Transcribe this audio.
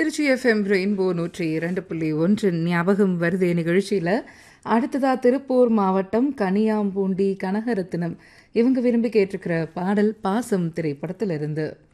Trichy FM rainbow 102.1 ஞாபகம் வருதே நிகழ்ச்சியில் அடுத்ததா திருப்பூர் மாவட்டம் கனியாம்பூண்டி கனகரத்தினம் இவங்க விரும்பி கேட்டிருக்கிற பாடல் பாசம் திரைப்படத்திலிருந்து.